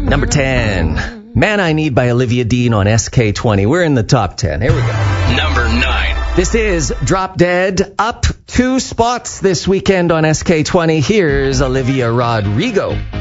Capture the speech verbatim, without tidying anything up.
Number ten, Man I Need by Olivia Dean on S K twenty. We're in the top ten. Here we go. Number nine. This is Drop Dead, up two spots this weekend on S K twenty. Here's Olivia Rodrigo.